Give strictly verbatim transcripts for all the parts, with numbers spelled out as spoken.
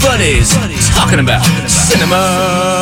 Buddies talking about cinema.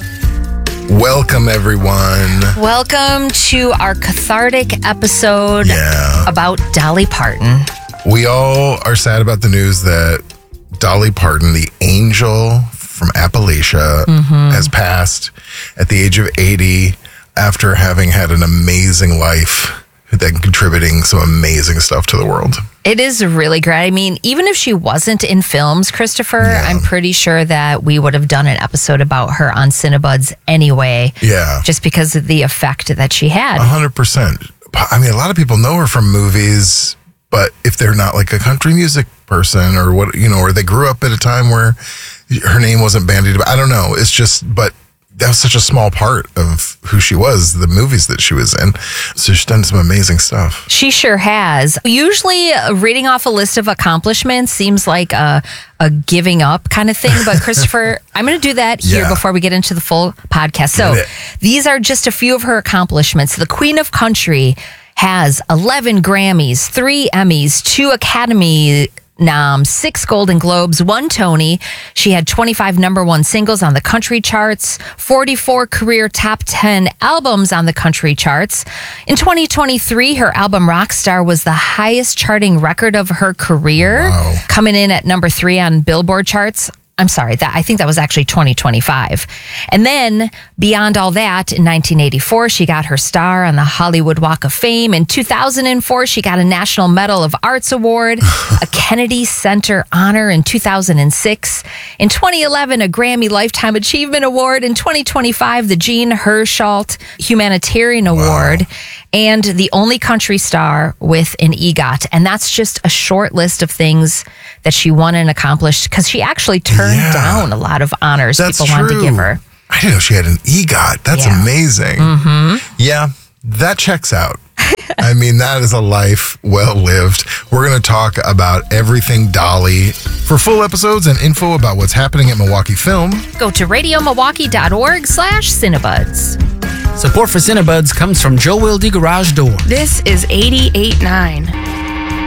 Welcome, everyone. Welcome to our cathartic episode Yeah. about Dolly Parton. We all are sad about the news that Dolly Parton, the angel from Appalachia, Mm-hmm. has passed at the age of eighty after having had an amazing life, then contributing some amazing stuff to the world. It is really great. I mean, even if she wasn't in films, Christopher, Yeah. I'm pretty sure that we would have done an episode about her on Cinebuds anyway. Yeah. Just because of the effect that she had. one hundred percent. I mean, a lot of people know her from movies, but if they're not like a country music person or what, you know, or they grew up at a time where her name wasn't bandied about, I don't know. It's just, but that was such a small part of who she was, the movies that she was in. So she's done some amazing stuff. She sure has. Usually, uh, reading off a list of accomplishments seems like a, a giving up kind of thing. But, Christopher, I'm going to do that here Yeah. before we get into the full podcast. So, Get it. these are just a few of her accomplishments. The Queen of Country has eleven Grammys, three Emmys, two Academy noms, six Golden Globes, one Tony. She had twenty-five number one singles on the country charts, forty-four career top ten albums on the country charts. In twenty twenty-three, her album Rockstar was the highest charting record of her career, Wow. coming in at number three on Billboard charts. I'm sorry, that I think that was actually twenty twenty-five. And then beyond all that, in nineteen eighty-four, she got her star on the Hollywood Walk of Fame. In two thousand four, she got a National Medal of Arts Award, a Kennedy Center honor in two thousand six. In twenty eleven, a Grammy Lifetime Achievement Award. In twenty twenty-five, the Jean Hersholt Humanitarian Award. And the only country star with an EGOT. And that's just a short list of things that she won and accomplished because she actually turned Yeah. down a lot of honors That's people wanted to true. give her. I didn't know she had an EGOT. That's Yeah. amazing. Mm-hmm. Yeah, that checks out. I mean, that is a life well lived. We're going to talk about everything Dolly. For full episodes and info about what's happening at Milwaukee Film, Go to radiomilwaukee.org slash Cinebuds. Support for Cinebuds comes from Joe Wilde Garage Door. This is eighty-eight point nine.